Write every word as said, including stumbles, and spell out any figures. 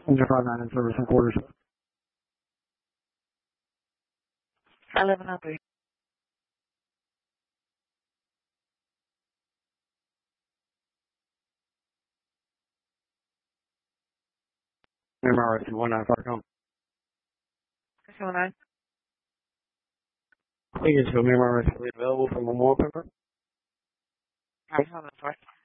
Engine five nine in service and quarters. eleven oh three. M R S one nine five com. six oh nine. Please, M R S available for Memorial Pepper. Alright, hold on, sorry.